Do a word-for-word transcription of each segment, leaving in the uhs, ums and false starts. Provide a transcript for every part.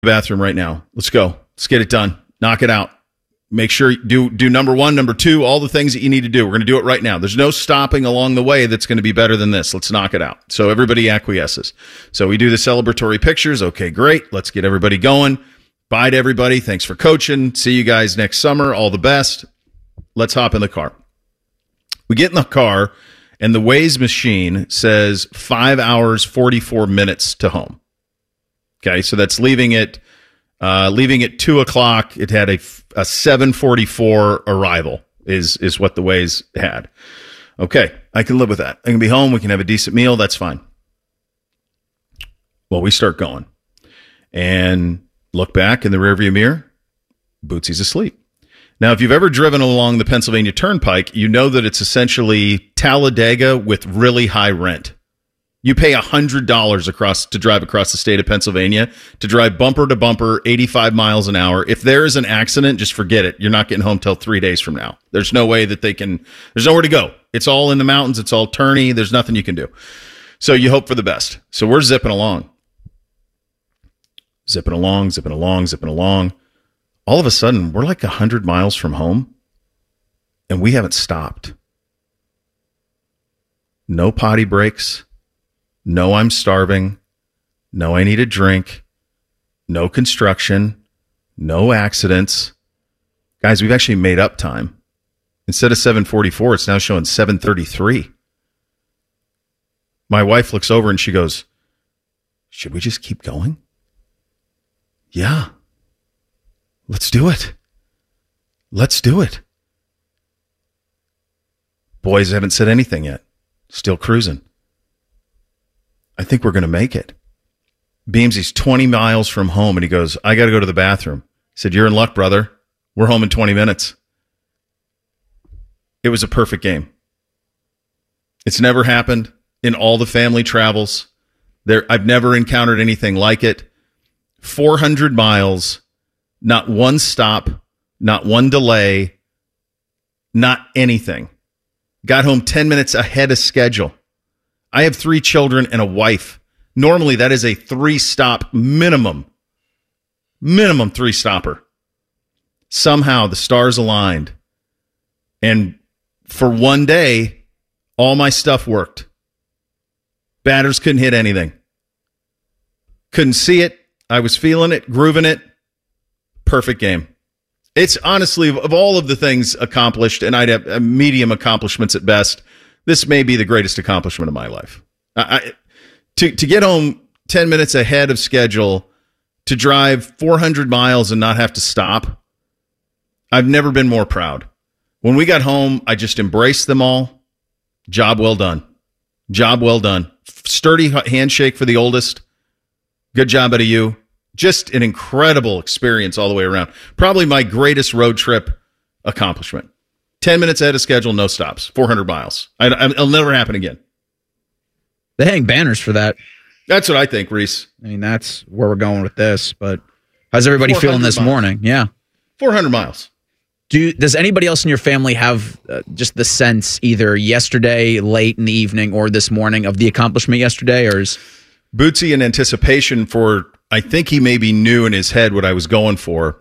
bathroom right now. Let's go. Let's get it done. Knock it out. Make sure you do, do number one, number two, all the things that you need to do. We're going to do it right now. There's no stopping along the way that's going to be better than this. Let's knock it out. So everybody acquiesces. So we do the celebratory pictures. Okay, great. Let's get everybody going. Bye to everybody. Thanks for coaching. See you guys next summer. All the best. Let's hop in the car. We get in the car, and the Waze machine says five hours, forty-four minutes to home. Okay, so that's leaving it uh, leaving at two o'clock. It had a, a seven forty-four arrival is is what the Waze had. Okay, I can live with that. I can be home. We can have a decent meal. That's fine. Well, we start going and look back in the rearview mirror. Bootsy's asleep. Now, if you've ever driven along the Pennsylvania Turnpike, you know that it's essentially Talladega with really high rent. You pay one hundred dollars across to drive across the state of Pennsylvania, to drive bumper to bumper, eighty-five miles an hour. If there is an accident, just forget it. You're not getting home till three days from now. There's no way that they can, there's nowhere to go. It's all in the mountains. It's all turny. There's nothing you can do. So you hope for the best. So we're zipping along. Zipping along, zipping along, zipping along. All of a sudden, we're like one hundred miles from home, and we haven't stopped. No potty breaks. No, I'm starving. No, I need a drink. No construction. No accidents. Guys, we've actually made up time. Instead of seven forty-four, it's now showing seven thirty-three. My wife looks over and she goes, should we just keep going? Yeah. Let's do it. Let's do it. Boys haven't said anything yet. Still cruising. I think we're going to make it. Beamsy's twenty miles from home, and he goes, I got to go to the bathroom. He said, you're in luck, brother. We're home in twenty minutes. It was a perfect game. It's never happened in all the family travels. There, I've never encountered anything like it. four hundred miles. Not one stop, not one delay, not anything. Got home ten minutes ahead of schedule. I have three children and a wife. Normally, that is a three-stop minimum. Minimum three-stopper. Somehow, the stars aligned. And for one day, all my stuff worked. Batters couldn't hit anything. Couldn't see it. I was feeling it, grooving it. Perfect game. It's honestly, of all of the things accomplished, and I'd have medium accomplishments at best, this may be the greatest accomplishment of my life. I, to, to get home ten minutes ahead of schedule, to drive four hundred miles and not have to stop, I've never been more proud. When we got home, I just embraced them all. Job well done. Job well done. Sturdy handshake for the oldest. Good job out of you. Just an incredible experience all the way around. Probably my greatest road trip accomplishment. ten minutes ahead of schedule, no stops. four hundred miles. I, I, it'll never happen again. They hang banners for that. That's what I think, Reese. I mean, that's where we're going with this. But how's everybody feeling this miles. morning? Yeah. four hundred miles. Do you, does anybody else in your family have uh, just the sense either yesterday, late in the evening, or this morning of the accomplishment yesterday? Or is Bootsy in anticipation for, I think he maybe knew in his head what I was going for.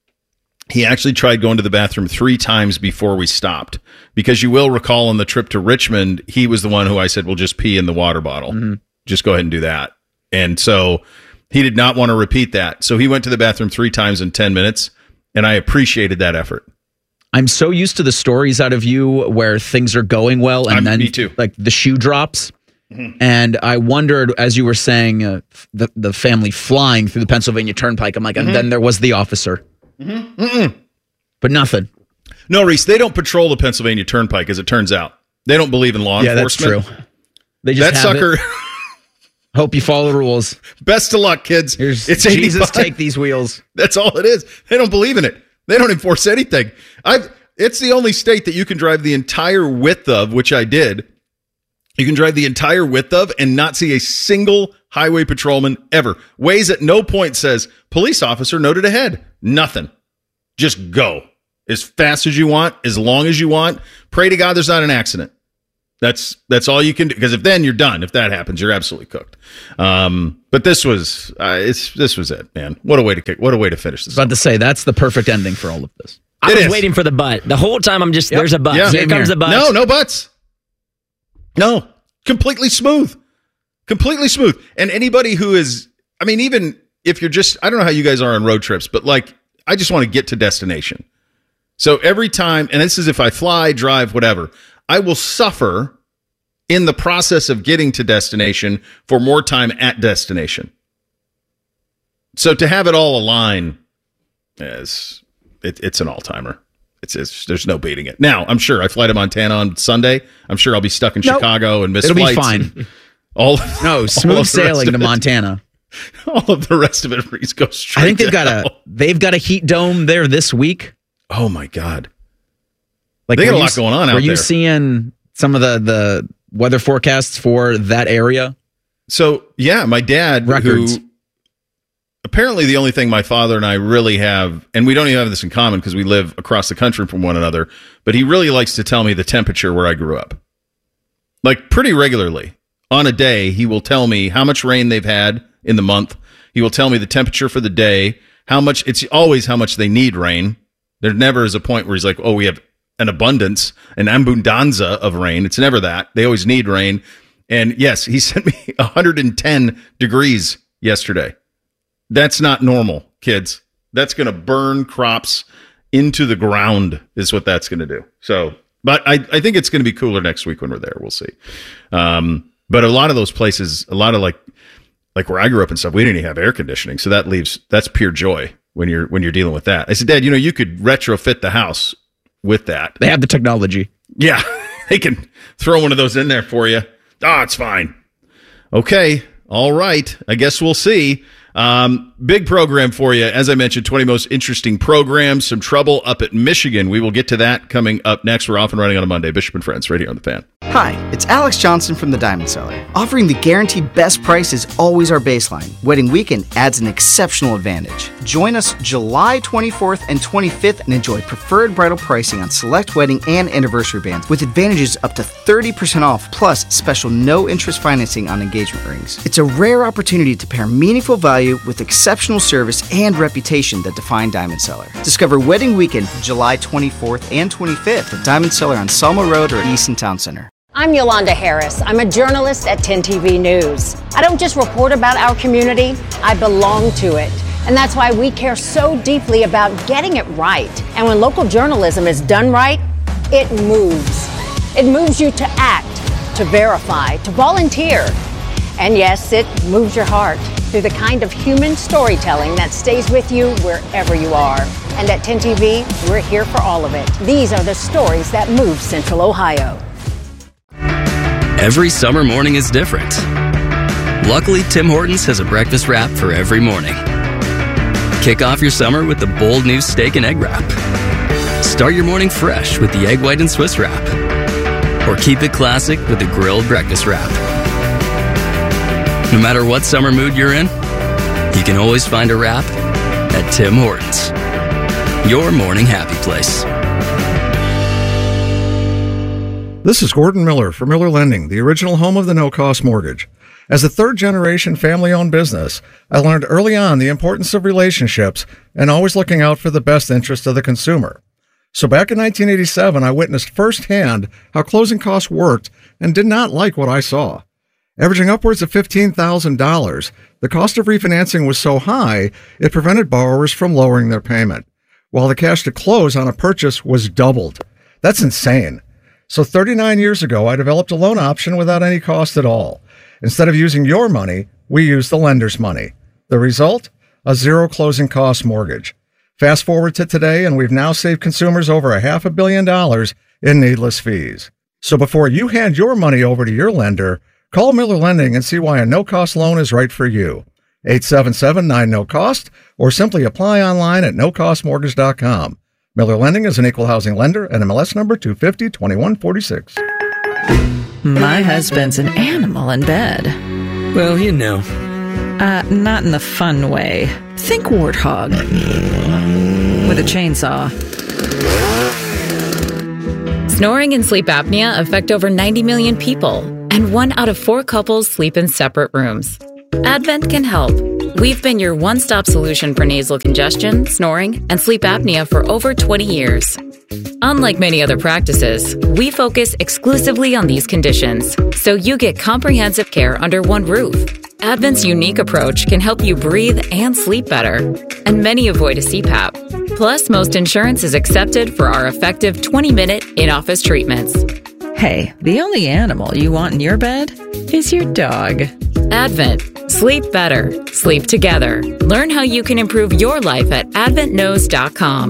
He actually tried going to the bathroom three times before we stopped. Because you will recall on the trip to Richmond, he was the one who I said, well, just pee in the water bottle. Mm-hmm. Just go ahead and do that. And so he did not want to repeat that. So he went to the bathroom three times in ten minutes, and I appreciated that effort. I'm so used to the stories out of you where things are going well, and I'm, then me too. like the shoe drops. Mm-hmm. And I wondered, as you were saying, uh, the, the family flying through the Pennsylvania Turnpike, I'm like, mm-hmm. and then there was the officer. Mm-hmm. Mm-mm. But nothing. No, Reese, they don't patrol the Pennsylvania Turnpike, as it turns out. They don't believe in law yeah, enforcement. That's true. They just that have sucker. It. Hope you follow the rules. Best of luck, kids. Here's it's Jesus, eighty-five. take these wheels. That's all it is. They don't believe in it. They don't enforce anything. I've. It's the only state that you can drive the entire width of, which I did. You can drive the entire width of and not see a single highway patrolman ever. Waze at no point says, police officer noted ahead. Nothing. Just go. As fast as you want, as long as you want. Pray to God there's not an accident. That's that's all you can do, because if then you're done, if that happens, you're absolutely cooked. Um, but this was uh, it's this was it, man. What a way to kick! What a way to finish this. I was about to say that's the perfect ending for all of this. I It was is. waiting for the butt. The whole time I'm just, Yep. there's a butt. Yeah. Here Same comes here. the butt. No, no butts. No, completely smooth, completely smooth. And anybody who is, I mean, even if you're just, I don't know how you guys are on road trips, but like, I just want to get to destination. So every time, and this is if I fly, drive, whatever, I will suffer in the process of getting to destination for more time at destination. So to have it all align is, it, it's an all-timer. It's, it's there's no beating it. Now, I'm sure I fly to Montana on Sunday. I'm sure I'll be stuck in Nope. Chicago and miss It'll be flights. fine. All No, all smooth of the sailing rest to of it- Montana. All of the rest of it Reese, goes straight. I think they've to got hell. a they've got a heat dome there this week. Oh my god! Like, They got were a you lot s- going on Were out you there. seeing some of the the weather forecasts for that area? So yeah, my dad, Records. who apparently the only thing my father and I really have, and we don't even have this in common because we live across the country from one another, but he really likes to tell me the temperature where I grew up. Like pretty regularly. On a day, he will tell me how much rain they've had in the month. He will tell me the temperature for the day, how much, it's always how much they need rain. There never is a point where he's like, oh, we have an abundance, an abundanza of rain. It's never that. They always need rain. And yes, he sent me one hundred ten degrees yesterday. That's not normal, kids. That's going to burn crops into the ground is what that's going to do. So, but I, I think it's going to be cooler next week when we're there. We'll see. Um, but a lot of those places, a lot of like, like where I grew up and stuff, we didn't even have air conditioning. So that leaves, that's pure joy when you're, when you're dealing with that. I said, Dad, you know, you could retrofit the house with that. They have the technology. Yeah. They can throw one of those in there for you. Ah, it's fine. Okay. All right. I guess we'll see. Um, big program for you. As I mentioned, twenty most interesting programs, some trouble up at Michigan. We will get to that coming up next. We're off and running on a Monday. Bishop and Friends, right here on The Fan. Hi, it's Alex Johnson from The Diamond Seller. Offering the guaranteed best price is always our baseline. Wedding weekend adds an exceptional advantage. Join us July twenty-fourth and twenty-fifth and enjoy preferred bridal pricing on select wedding and anniversary bands with advantages up to thirty percent off plus special no-interest financing on engagement rings. It's a rare opportunity to pair meaningful value with exceptional service and reputation that define Diamond Seller. Discover Wedding Weekend July twenty-fourth and twenty-fifth at Diamond Seller on Selma Road or Easton Town Center. I'm Yolanda Harris. I'm a journalist at ten T V News. I don't just report about our community, I belong to it. And that's why we care so deeply about getting it right. And when local journalism is done right, it moves. It moves you to act, to verify, to volunteer. And yes, it moves your heart through the kind of human storytelling that stays with you wherever you are. And at ten T V, we're here for all of it. These are the stories that move Central Ohio. Every summer morning is different. Luckily, Tim Hortons has a breakfast wrap for every morning. Kick off your summer with the bold new steak and egg wrap. Start your morning fresh with the egg white and Swiss wrap. Or keep it classic with the grilled breakfast wrap. No matter what summer mood you're in, you can always find a wrap at Tim Hortons. Your morning happy place. This is Gordon Miller for Miller Lending, the original home of the no-cost mortgage. As a third-generation family-owned business, I learned early on the importance of relationships and always looking out for the best interest of the consumer. So back in nineteen eighty-seven, I witnessed firsthand how closing costs worked and did not like what I saw. Averaging upwards of fifteen thousand dollars, the cost of refinancing was so high, it prevented borrowers from lowering their payment, while the cash to close on a purchase was doubled. That's insane. So thirty-nine years ago, I developed a loan option without any cost at all. Instead of using your money, we used the lender's money. The result? A zero closing cost mortgage. Fast forward to today, and we've now saved consumers over a half a billion dollars in needless fees. So before you hand your money over to your lender, call Miller Lending and see why a no-cost loan is right for you. eight seven seven nine no cost or simply apply online at no cost mortgage dot com. Miller Lending is an equal housing lender and M L S number two fifty twenty-one forty-six. My husband's an animal in bed. Well, you know. Uh, not in the fun way. Think warthog. With a chainsaw. Snoring and sleep apnea affect over ninety million people, and one out of four couples sleep in separate rooms. Advent can help. We've been your one-stop solution for nasal congestion, snoring, and sleep apnea for over twenty years. Unlike many other practices, we focus exclusively on these conditions, so you get comprehensive care under one roof. Advent's unique approach can help you breathe and sleep better, and many avoid a C PAP. Plus, most insurance is accepted for our effective twenty-minute in-office treatments. Hey, the only animal you want in your bed is your dog. Advent. Sleep better. Sleep together. Learn how you can improve your life at advent knows dot com.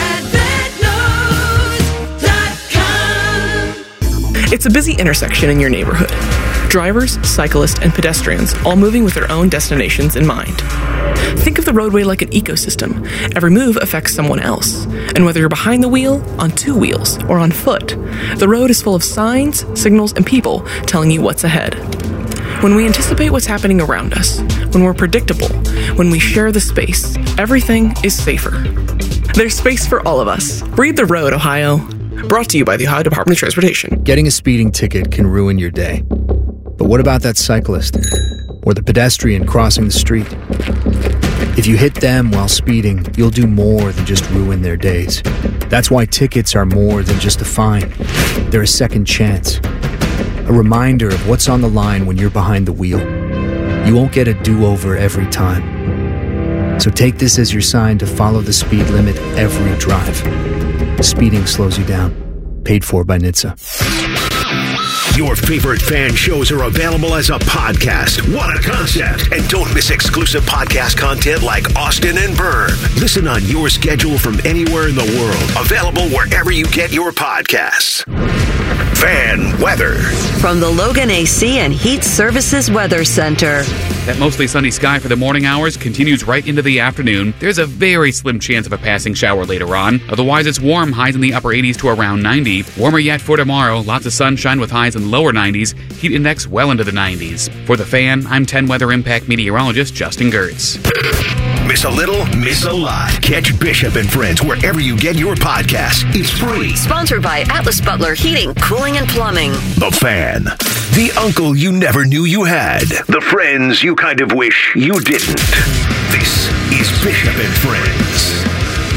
It's a busy intersection in your neighborhood. Drivers, cyclists, and pedestrians all moving with their own destinations in mind. Think of the roadway like an ecosystem. Every move affects someone else. And whether you're behind the wheel, on two wheels, or on foot, the road is full of signs, signals, and people telling you what's ahead. When we anticipate what's happening around us, when we're predictable, when we share the space, everything is safer. There's space for all of us. Read the road, Ohio. Brought to you by the Ohio Department of Transportation. Getting a speeding ticket can ruin your day. But what about that cyclist? Or the pedestrian crossing the street? If you hit them while speeding, you'll do more than just ruin their days. That's why tickets are more than just a fine. They're a second chance. A reminder of what's on the line when you're behind the wheel. You won't get a do-over every time. So take this as your sign to follow the speed limit every drive. Speeding slows you down. Paid for by N H T S A. Your favorite fan shows are available as a podcast. What a concept. And don't miss exclusive podcast content like Austin and Byrne. Listen on your schedule from anywhere in the world. Available wherever you get your podcasts. Fan weather. From the Logan A C and Heat Services Weather Center. That mostly sunny sky for the morning hours continues right into the afternoon. There's a very slim chance of a passing shower later on. Otherwise, it's warm, highs in the upper eighties to around ninety. Warmer yet for tomorrow, lots of sunshine with highs in lower nineties. Heat index well into the nineties. For The Fan, I'm ten Weather Impact meteorologist Justin Gertz. Miss a little, miss a lot. Catch Bishop and Friends wherever you get your podcasts. It's free. Sponsored by Atlas Butler Heating, Cooling, and Plumbing. The Fan. The uncle you never knew you had. The friends you kind of wish you didn't. This is Bishop and Friends.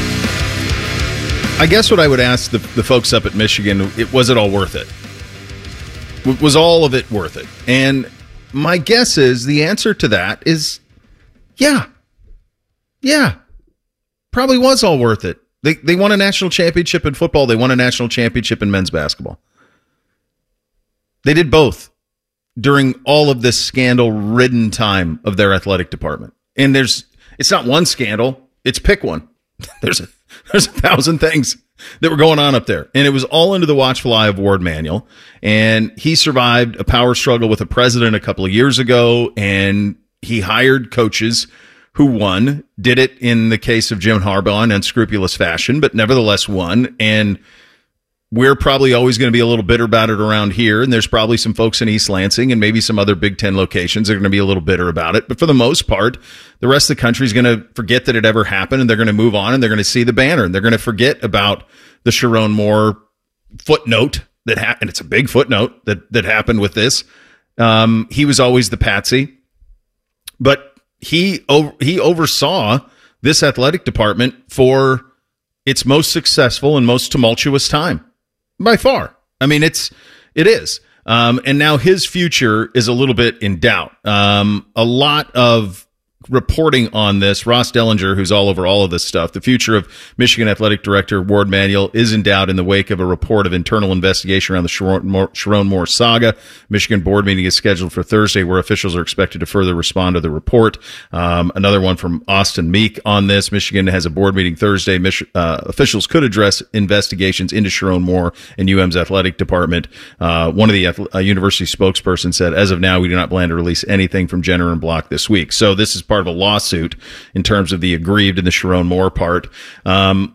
I guess what I would ask the, the folks up at Michigan, it, was it all worth it? W- was all of it worth it? And my guess is the answer to that is yeah. Yeah, probably was all worth it. They they won a national championship in football. They won a national championship in men's basketball. They did both during all of this scandal-ridden time of their athletic department. And there's it's not one scandal. It's pick one. There's a, there's a thousand things that were going on up there. And it was all under the watchful eye of Ward Manuel. And he survived a power struggle with a president a couple of years ago. And he hired coaches who won, did it in the case of Jim Harbaugh in unscrupulous fashion, but nevertheless won. And we're probably always going to be a little bitter about it around here. And there's probably some folks in East Lansing and maybe some other Big Ten locations that are going to be a little bitter about it. But for the most part, the rest of the country is going to forget that it ever happened, and they're going to move on, and they're going to see the banner, and they're going to forget about the Sharon Moore footnote that happened. And it's a big footnote that, that happened with this. Um, he was always the patsy, but He over, he oversaw this athletic department for its most successful and most tumultuous time, by far. I mean, it's it is, um, and now his future is a little bit in doubt. Um, a lot of reporting on this. Ross Dellinger, who's all over all of this stuff, the future of Michigan Athletic Director Ward Manuel is in doubt in the wake of a report of internal investigation around the Sharon Moore, Sharon Moore saga. Michigan board meeting is scheduled for Thursday, where officials are expected to further respond to the report. Um, another one from Austin Meek on this. Michigan has a board meeting Thursday. Mich- uh, officials could address investigations into Sharon Moore and U M's athletic department. Uh, one of the ath- uh, university spokesperson said, as of now, we do not plan to release anything from Jenner and Block this week. So this is part of a lawsuit in terms of the aggrieved and the Sharon Moore part. Um,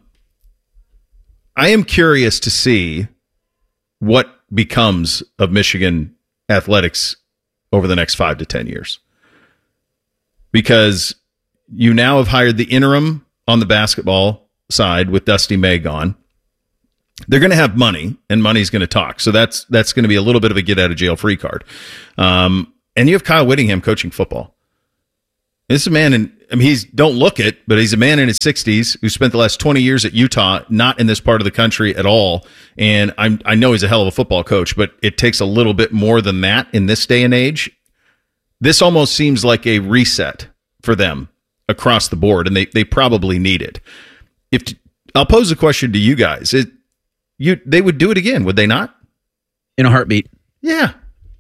I am curious to see what becomes of Michigan athletics over the next five to ten years, because you now have hired the interim on the basketball side with Dusty May gone. they're going to have money, and money's going to talk. So that's that's going to be a little bit of a get out of jail free card. Um, and you have Kyle Whittingham coaching football. This is a man in, I mean, he's, don't look it, but he's a man in his sixties who spent the last twenty years at Utah, not in this part of the country at all. And I'm, I know he's a hell of a football coach, but it takes a little bit more than that in this day and age. This almost seems like a reset for them across the board, and they, they probably need it. If I'll pose a question to you guys. It, you, they would do it again, would they not? In a heartbeat. Yeah.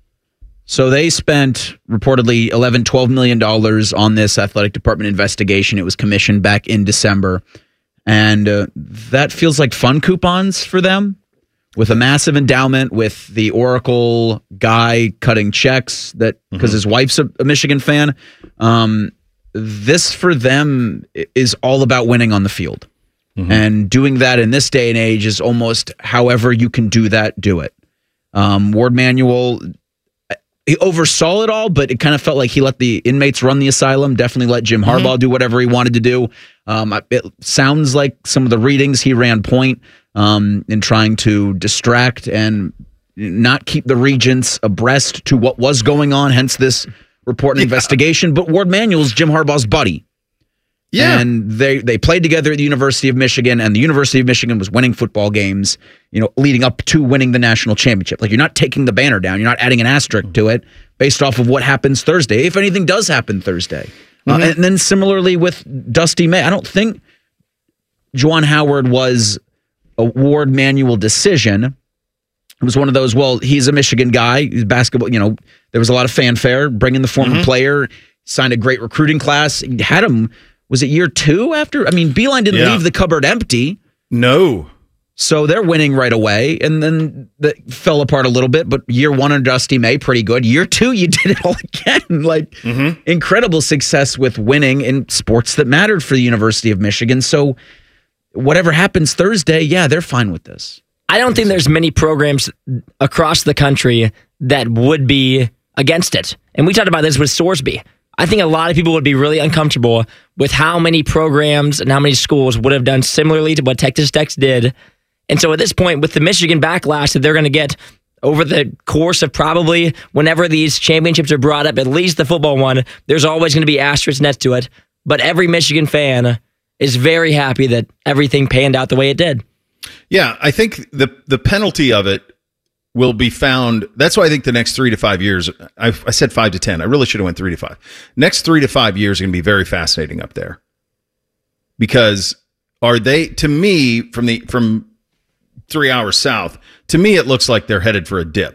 So they spent reportedly eleven, twelve million dollars on this athletic department investigation. It was commissioned back in December. And uh, that feels like fun coupons for them, with a massive endowment, with the Oracle guy cutting checks that because mm-hmm. his wife's a, a Michigan fan. Um, this for them is all about winning on the field. Mm-hmm. And doing that in this day and age is almost however you can do that, do it. Um, Ward Manuel, he oversaw it all, but it kind of felt like he let the inmates run the asylum, definitely let Jim Harbaugh mm-hmm. do whatever he wanted to do. Um, it sounds like some of the readings he ran point um, in trying to distract and not keep the regents abreast to what was going on, hence this report and yeah. investigation. But Ward Manuel's Jim Harbaugh's buddy. Yeah. And they, they played together at the University of Michigan, and the University of Michigan was winning football games, you know, leading up to winning the national championship. Like, you're not taking the banner down. You're not adding an asterisk to it based off of what happens Thursday, if anything does happen Thursday. Mm-hmm. Uh, and then similarly with Dusty May, I don't think Juwan Howard was a Ward Manuel decision. It was one of those, well, he's a Michigan guy, he's basketball, you know, there was a lot of fanfare, bringing the former mm-hmm. player, signed a great recruiting class, he had him. Was it year two after? I mean, Beeline didn't yeah. leave the cupboard empty. No. So they're winning right away. And then that fell apart a little bit. But year one under Dusty May, pretty good. Year two, you did it all again. Like, mm-hmm. incredible success with winning in sports that mattered for the University of Michigan. So whatever happens Thursday, yeah, they're fine with this. I don't think there's many programs across the country that would be against it. And we talked about this with Sorsby. I think a lot of people would be really uncomfortable with how many programs and how many schools would have done similarly to what Texas Tech did. And so at this point, with the Michigan backlash that they're going to get over the course of probably whenever these championships are brought up, at least the football one, there's always going to be asterisks next to it. But every Michigan fan is very happy that everything panned out the way it did. Yeah, I think the the penalty of it will be found. That's why I think the next three to five years, I, I said five to ten. I really should have went three to five. Next three to five years are going to be very fascinating up there. Because are they, to me, from the from three hours south, to me it looks like they're headed for a dip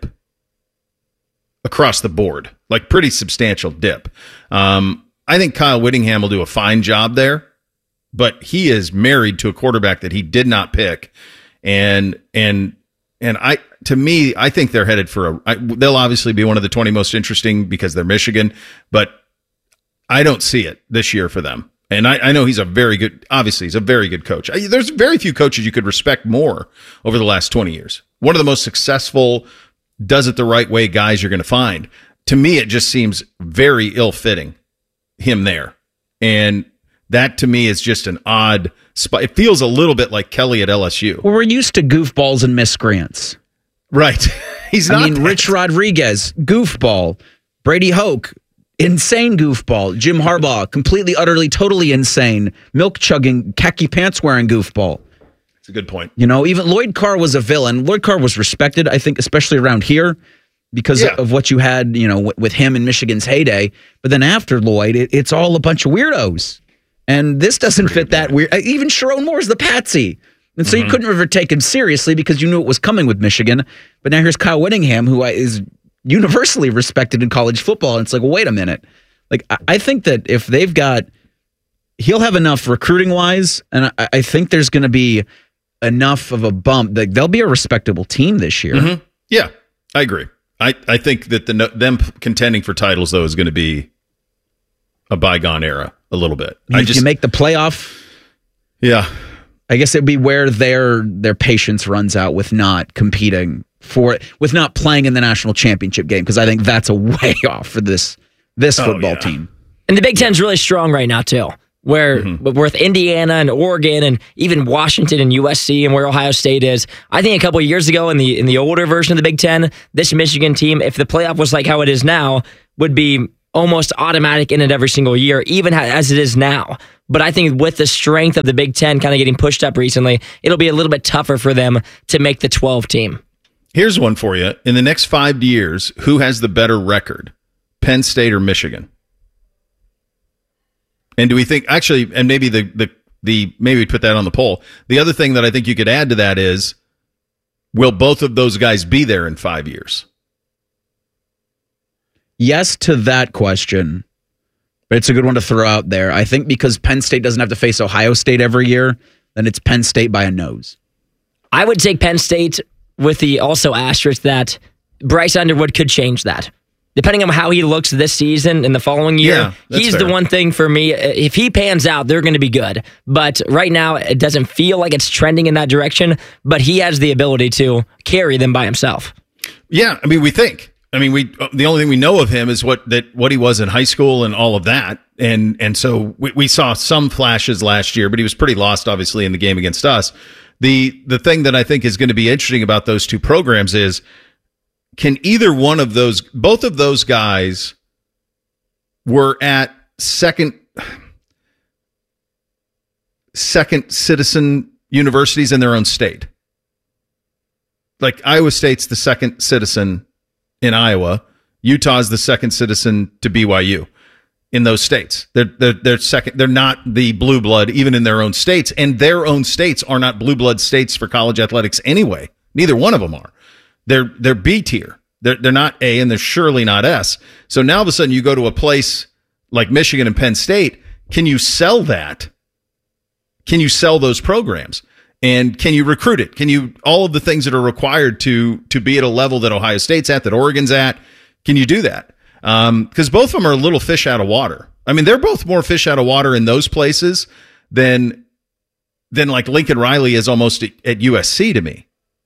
across the board, like pretty substantial dip. Um, I think Kyle Whittingham will do a fine job there, but he is married to a quarterback that he did not pick, and and. And I, to me, I think they're headed for a. I, they'll obviously be one of the twenty most interesting because they're Michigan, but I don't see it this year for them. And I, I know he's a very good. Obviously, he's a very good coach. I, there's very few coaches you could respect more over the last twenty years. One of the most successful, does it the right way guys you're going to find. To me, it just seems very ill-fitting him there, and that to me is just an odd. It feels a little bit like Kelly at L S U. Well, we're used to goofballs and miscreants. Right. He's not. I mean, that. Rich Rodriguez, goofball. Brady Hoke, insane goofball. Jim Harbaugh, completely, utterly, totally insane. Milk chugging, khaki pants wearing goofball. That's a good point. You know, even Lloyd Carr was a villain. Lloyd Carr was respected, I think, especially around here because yeah. of what you had, you know, w- with him in Michigan's heyday. But then after Lloyd, it, it's all a bunch of weirdos. And this doesn't fit that weird. Even Sharon Moore's the patsy. And so mm-hmm. you couldn't ever take him seriously because you knew it was coming with Michigan. But now here's Kyle Whittingham, who is universally respected in college football. And it's like, well, wait a minute. Like, I think that if they've got, he'll have enough recruiting-wise, and I, I think there's going to be enough of a bump that they'll be a respectable team this year. Mm-hmm. Yeah, I agree. I, I think that the them contending for titles, though, is going to be a bygone era. A little bit. If I just you make the playoff, yeah. I guess it'd be where their their patience runs out with not competing for it, with not playing in the national championship game, because I think that's a way off for this this oh, football yeah. team. And the Big Ten's really strong right now too. where mm-hmm. with Indiana and Oregon and even Washington and U S C and where Ohio State is. I think a couple of years ago in the in the older version of the Big Ten, this Michigan team, if the playoff was like how it is now, would be almost automatic in it every single year, even as it is now. But I think with the strength of the Big Ten kind of getting pushed up recently, it'll be a little bit tougher for them to make the twelve team. Here's one for you. In the next five years, who has the better record, Penn State or Michigan? And do we think, actually, and maybe the, the, the maybe we put that on the poll. The other thing that I think you could add to that is, will both of those guys be there in five years? Yes to that question, but it's a good one to throw out there. I think because Penn State doesn't have to face Ohio State every year, then it's Penn State by a nose. I would take Penn State with the also asterisk that Bryce Underwood could change that. Depending on how he looks this season and the following year, yeah, he's fair. the one thing for me. If he pans out, they're going to be good. But right now, it doesn't feel like it's trending in that direction, but he has the ability to carry them by himself. Yeah, I mean, we think. I mean, we the only thing we know of him is what that what he was in high school and all of that. And and so we, we saw some flashes last year, but he was pretty lost, obviously, in the game against us. The the thing that I think is going to be interesting about those two programs is, can either one of those, both of those guys were at second, second citizen universities in their own state. Like Iowa State's the second citizen in Iowa. Utah's the second citizen to B Y U in those states. They're, they're, they're second. They're not the blue blood even in their own states, and their own states are not blue blood states for college athletics anyway. Neither one of them are. They're they're B tier. They're they're not A, and they're surely not S. So now all of a sudden you go to a place like Michigan and Penn State. Can you sell that? Can you sell those programs? And can you recruit it? Can you all of the things that are required to to be at a level that Ohio State's at, that Oregon's at? Can you do that? Um, because both of them are a little fish out of water. I mean, they're both more fish out of water in those places than than like Lincoln Riley is almost at, at U S C to me.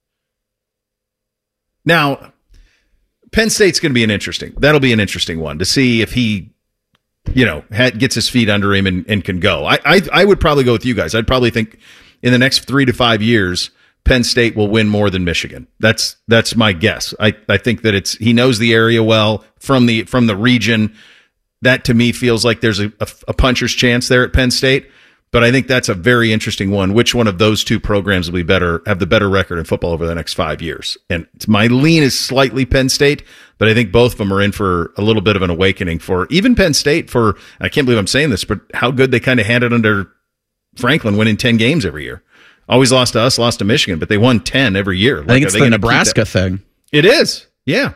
Now, Penn State's going to be an interesting, that'll be an interesting one to see if he, you know, had, gets his feet under him and, and can go. I, I I would probably go with you guys. I'd probably think in the next three to five years, Penn State will win more than Michigan. That's that's my guess. I, I think that it's he knows the area well from the from the region. That to me feels like there's a, a, a puncher's chance there at Penn State. But I think that's a very interesting one. Which one of those two programs will be better, have the better record in football over the next five years? And my lean is slightly Penn State, but I think both of them are in for a little bit of an awakening for even Penn State for, I can't believe I'm saying this, but how good they kind of had it under Franklin, winning ten games every year. Always lost to us, lost to Michigan, but they won ten every year. Like, I think it's the Nebraska thing. It is. Yeah.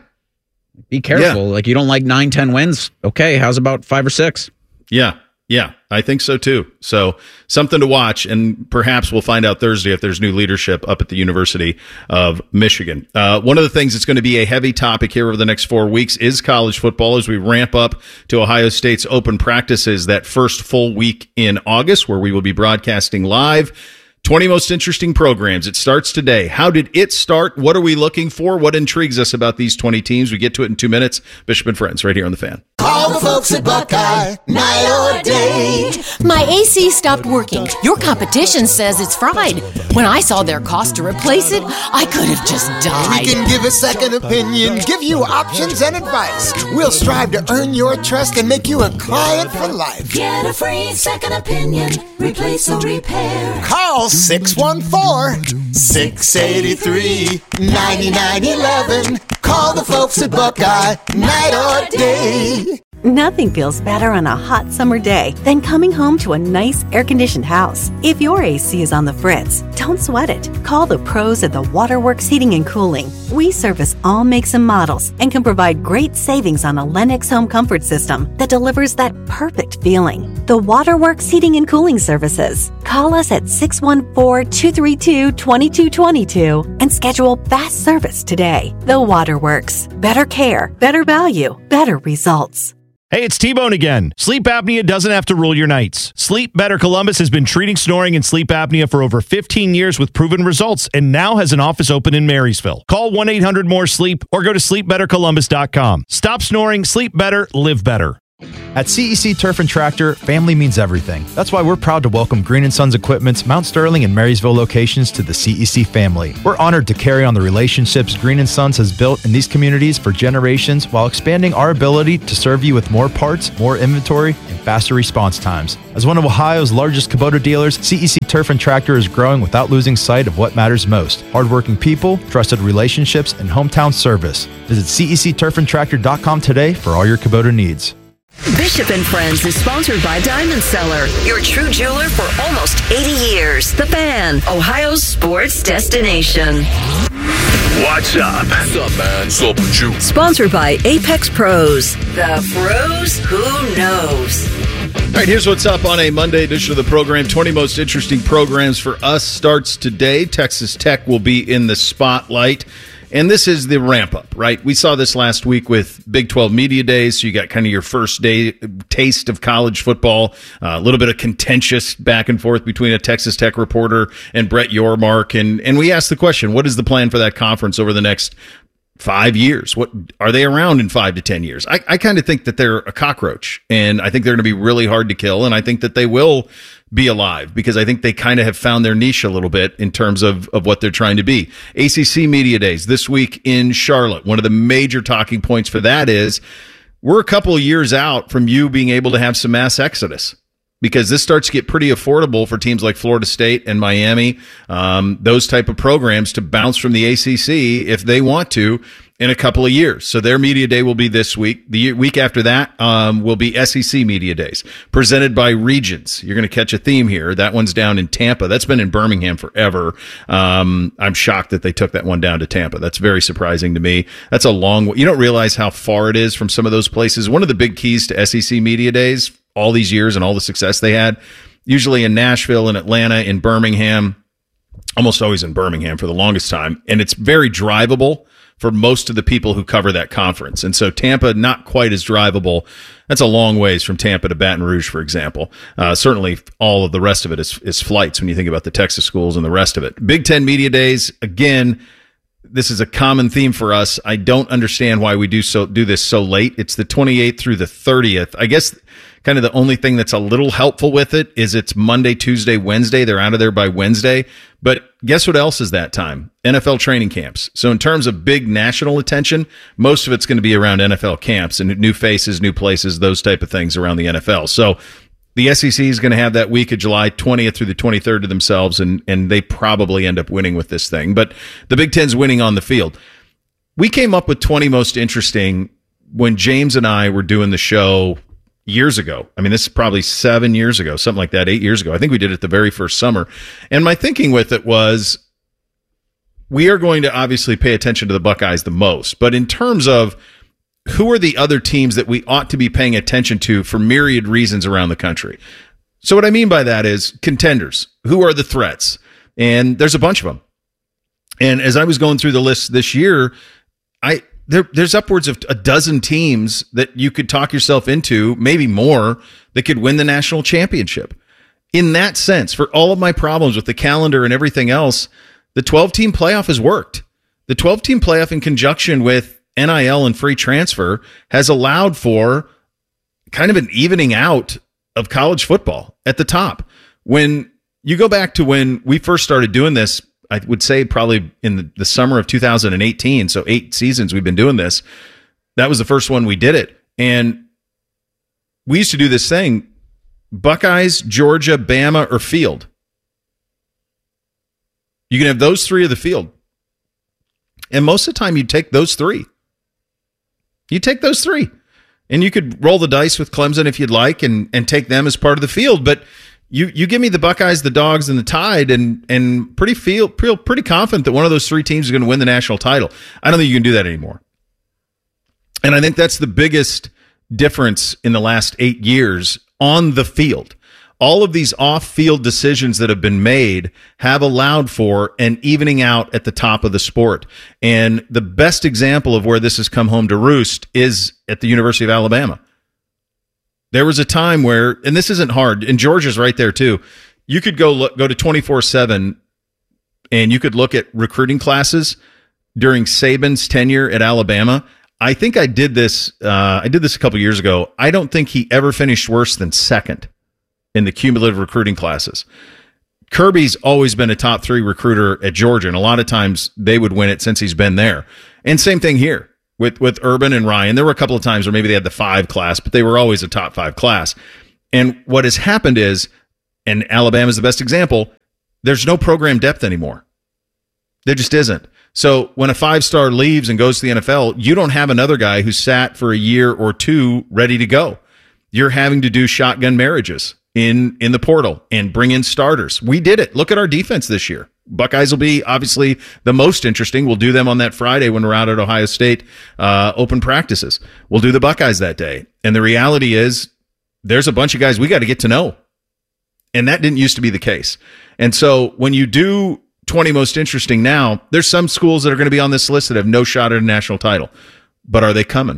Be careful. Yeah. Like, you don't like nine, ten wins. Okay. How's about five or six? Yeah. Yeah, I think so too. So something to watch, and perhaps we'll find out Thursday if there's new leadership up at the University of Michigan. Uh, one of the things that's going to be a heavy topic here over the next four weeks is college football as we ramp up to Ohio State's open practices that first full week in August, where we will be broadcasting live. twenty most interesting programs. It starts today. How did it start? What are we looking for? What intrigues us about these twenty teams? We get to it in two minutes. Bishop and Friends right here on The Fan. Call the folks at Buckeye, night or day. My A C stopped working. Your competition says it's fried. When I saw their cost to replace it, I could have just died. We can give a second opinion, give you options and advice. We'll strive to earn your trust and make you a client for life. Get a free second opinion, replace or repair. Call six one four, six eight three, nine nine one one. Call the folks at Buckeye, night or day. Nothing feels better on a hot summer day than coming home to a nice air-conditioned house. If your A C is on the fritz, don't sweat it. Call the pros at the Waterworks Heating and Cooling. We service all makes and models and can provide great savings on a Lennox home comfort system that delivers that perfect feeling. The Waterworks Heating and Cooling Services. Call us at six one four, two three two, two two two two and schedule fast service today. The Waterworks. Better care, better value, better results. Hey, it's T-Bone again. Sleep apnea doesn't have to rule your nights. Sleep Better Columbus has been treating snoring and sleep apnea for over fifteen years with proven results and now has an office open in Marysville. Call one eight hundred more sleep or go to sleep better columbus dot com. Stop snoring, sleep better, live better. At C E C Turf and Tractor, family means everything. That's why we're proud to welcome Green and Sons Equipment's Mount Sterling and Marysville locations to the C E C family. We're honored to carry on the relationships Green and Sons has built in these communities for generations while expanding our ability to serve you with more parts, more inventory, and faster response times. As one of Ohio's largest Kubota dealers, C E C Turf and Tractor is growing without losing sight of what matters most: hardworking people, trusted relationships, and hometown service. Visit C E C turf and tractor dot com today for all your Kubota needs. Bishop and Friends is sponsored by Diamond Seller, your true jeweler for almost eighty years. The Fan, Ohio's sports destination. What's up? What's up, man? What's up with you? Sponsored by Apex Pros. The pros who knows. All right, here's what's up on a Monday edition of the program. twenty most interesting programs for us starts today. Texas Tech will be in the spotlight. And this is the ramp up, right? We saw this last week with Big twelve Media Days. So you got kind of your first day taste of college football, uh, a little bit of contentious back and forth between a Texas Tech reporter and Brett Yormark. And, and we asked the question, what is the plan for that conference over the next five years? What are they around in five to ten years? I, I kind of think that they're a cockroach, and I think they're going to be really hard to kill. And I think that they will be alive because I think they kind of have found their niche a little bit in terms of, of what they're trying to be. A C C Media Days this week in Charlotte. One of the major talking points for that is we're a couple of years out from you being able to have some mass exodus, because this starts to get pretty affordable for teams like Florida State and Miami, um, those type of programs, to bounce from the A C C if they want to in a couple of years. So their media day will be this week. The week after that um, will be S E C Media Days, presented by Regions. You're going to catch a theme here. That one's down in Tampa. That's been in Birmingham forever. Um, I'm shocked that they took that one down to Tampa. That's very surprising to me. That's a long way. You don't realize how far it is from some of those places. One of the big keys to S E C Media Days all these years and all the success they had, usually in Nashville, in Atlanta, in Birmingham, almost always in Birmingham for the longest time. And it's very drivable for most of the people who cover that conference. And so Tampa, not quite as drivable. That's a long ways from Tampa to Baton Rouge, for example. Uh, certainly all of the rest of it is, is flights when you think about the Texas schools and the rest of it. Big Ten Media Days, again, this is a common theme for us. I don't understand why we do so do this so late. It's the twenty-eighth through the thirtieth. I guess kind of the only thing that's a little helpful with it is it's Monday, Tuesday, Wednesday. They're out of there by Wednesday. But guess what else is that time? N F L training camps. So in terms of big national attention, most of it's going to be around N F L camps and new faces, new places, those type of things around the N F L. So the S E C is going to have that week of July twentieth through the twenty-third to themselves, and, and they probably end up winning with this thing. But the Big Ten's winning on the field. We came up with twenty most interesting when James and I were doing the show years ago. I mean, this is probably seven years ago, something like that, eight years ago. I think we did it the very first summer. And my thinking with it was, we are going to obviously pay attention to the Buckeyes the most. But in terms of who are the other teams that we ought to be paying attention to for myriad reasons around the country? So what I mean by that is contenders. Who are the threats? And there's a bunch of them. And as I was going through the list this year, I there, there's upwards of a dozen teams that you could talk yourself into, maybe more, that could win the national championship. In that sense, for all of my problems with the calendar and everything else, the twelve-team playoff has worked. The twelve-team playoff in conjunction with N I L and free transfer has allowed for kind of an evening out of college football at the top. When you go back to when we first started doing this, I would say probably in the, the summer of two thousand eighteen, so eight seasons we've been doing this, that was the first one we did it. And we used to do this thing, Buckeyes, Georgia, Bama, or field. You can have those three of the field. And most of the time you take those three. You take those three. And you could roll the dice with Clemson if you'd like and, and take them as part of the field. But you you give me the Buckeyes, the Dogs, and the Tide, and and pretty feel feel pretty confident that one of those three teams is going to win the national title. I don't think you can do that anymore. And I think that's the biggest difference in the last eight years on the field. All of these off-field decisions that have been made have allowed for an evening out at the top of the sport. And the best example of where this has come home to roost is at the University of Alabama. There was a time where, and this isn't hard, and Georgia's right there too, you could go look, go to twenty-four seven and you could look at recruiting classes during Saban's tenure at Alabama. I think I did this. Uh, I did this a couple years ago. I don't think he ever finished worse than second in the cumulative recruiting classes. Kirby's always been a top three recruiter at Georgia, and a lot of times they would win it since he's been there. And same thing here with, with Urban and Ryan. There were a couple of times where maybe they had the five class, but they were always a top five class. And what has happened is, and Alabama's the best example, there's no program depth anymore. There just isn't. So when a five-star leaves and goes to the N F L, you don't have another guy who sat for a year or two ready to go. You're having to do shotgun marriages in, in the portal and bring in starters. We did it. Look at our defense this year. Buckeyes will be obviously the most interesting. We'll do them on that Friday when we're out at Ohio State uh, open practices. We'll do the Buckeyes that day. And the reality is there's a bunch of guys we got to get to know. And that didn't used to be the case. And so when you do twenty most interesting now, there's some schools that are going to be on this list that have no shot at a national title. But are they coming?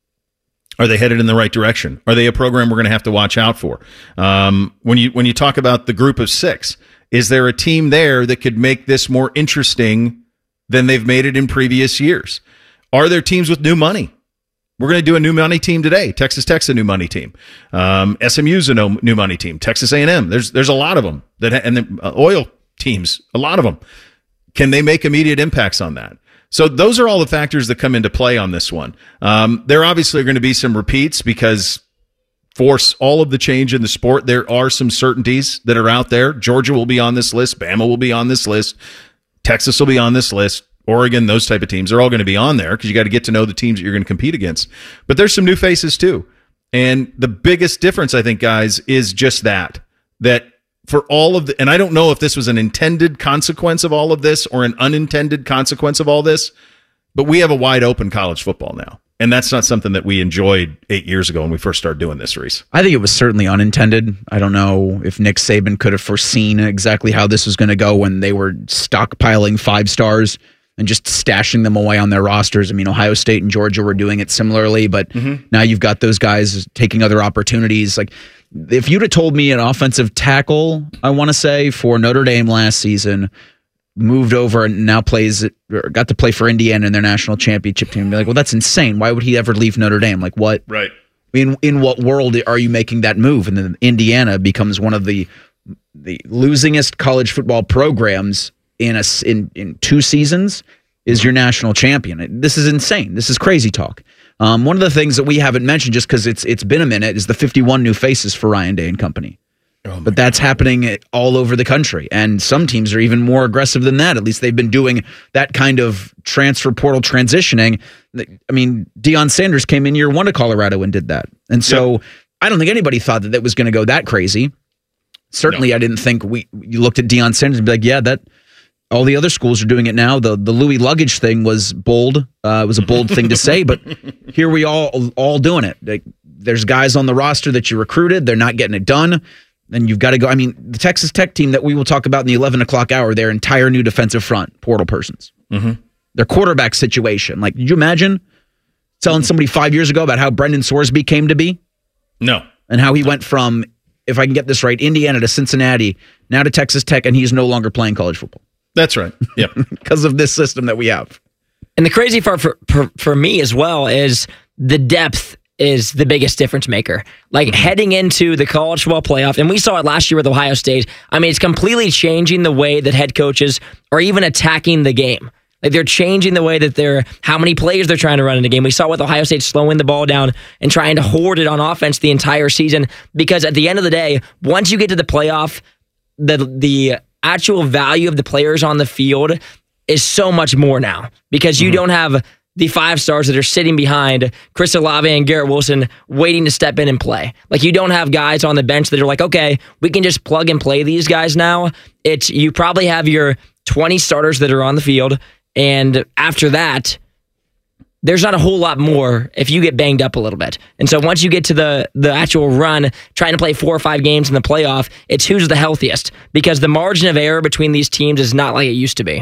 Are they headed in the right direction? Are they a program we're going to have to watch out for? Um, when you when you talk about the group of six, is there a team there that could make this more interesting than they've made it in previous years? Are there teams with new money? We're going to do a new money team today. Texas Tech's a new money team. Um, S M U's a no, new money team. Texas A and M. There's there's a lot of them that ha- and the uh, oil teams, a lot of them. Can they make immediate impacts on that? So those are all the factors that come into play on this one. Um, there obviously are going to be some repeats because for all of the change in the sport, there are some certainties that are out there. Georgia will be on this list. Bama will be on this list. Texas will be on this list. Oregon, those type of teams are all going to be on there because you got to get to know the teams that you're going to compete against. But there's some new faces too. And the biggest difference, I think, guys, is just that, that for all of the, and I don't know if this was an intended consequence of all of this or an unintended consequence of all this, but we have a wide open college football now. And that's not something that we enjoyed eight years ago when we first started doing this, Reese. I think it was certainly unintended. I don't know if Nick Saban could have foreseen exactly how this was going to go when they were stockpiling five stars and just stashing them away on their rosters. I mean, Ohio State and Georgia were doing it similarly, but mm-hmm. now you've got those guys taking other opportunities. Like, if you'd have told me an offensive tackle, I want to say, for Notre Dame last season, moved over and now plays, or got to play for Indiana in their national championship team, I'd be like, well, that's insane. Why would he ever leave Notre Dame? Like, what? Right. In in what world are you making that move? And then Indiana becomes one of the the losingest college football programs in a in in two seasons. Is your national champion. This is insane. This is crazy talk. Um, one of the things that we haven't mentioned, just because it's it's been a minute, is the fifty-one new faces for Ryan Day and company. Oh but that's God. happening all over the country. And some teams are even more aggressive than that. At least they've been doing that kind of transfer portal transitioning. I mean, Deion Sanders came in year one to Colorado and did that. And so yep. I don't think anybody thought that that was going to go that crazy. Certainly, no. I didn't think we you looked at Deion Sanders and be like, yeah, that all the other schools are doing it now. The the Louis luggage thing was bold. Uh, it was a bold thing to say, but here we all all doing it. Like, there's guys on the roster that you recruited. They're not getting it done. And you've got to go. I mean, the Texas Tech team that we will talk about in the eleven o'clock hour, their entire new defensive front, portal persons. Mm-hmm. Their quarterback situation. Like, did you imagine telling somebody five years ago about how Brendan Sorsby came to be? No. And how he went from, if I can get this right, Indiana to Cincinnati, now to Texas Tech, and he's no longer playing college football. That's right. Yep. Because of this system that we have. And the crazy part for, for, for me as well is the depth is the biggest difference maker. Like, mm-hmm. heading into the college football playoff, and we saw it last year with Ohio State. I mean, it's completely changing the way that head coaches are even attacking the game. Like, they're changing the way that they're, how many plays they're trying to run in the game. We saw with Ohio State slowing the ball down and trying to hoard it on offense the entire season. Because at the end of the day, once you get to the playoff, the the actual value of the players on the field is so much more now, because you mm-hmm. don't have the five stars that are sitting behind Chris Olave and Garrett Wilson waiting to step in and play. Like, you don't have guys on the bench that are like, okay, we can just plug and play these guys now. It's, you probably have your twenty starters that are on the field, and after that, there's not a whole lot more if you get banged up a little bit. And so once you get to the the actual run, trying to play four or five games in the playoff, it's who's the healthiest, because the margin of error between these teams is not like it used to be.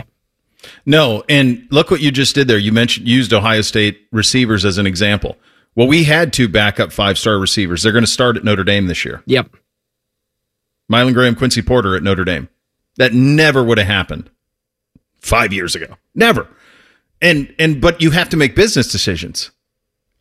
No, and look what you just did there. You mentioned used Ohio State receivers as an example. Well, we had two backup five-star receivers. They're going to start at Notre Dame this year. Yep. Mylan Graham, Quincy Porter at Notre Dame. That never would have happened five years ago. Never. And and but you have to make business decisions.